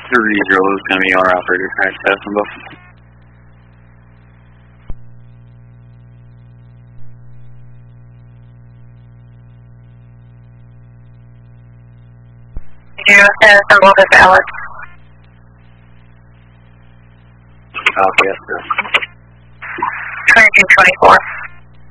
3-0 is going to be our operator crash test on both. Symbol is valid. Okay, yes, sir. 2224.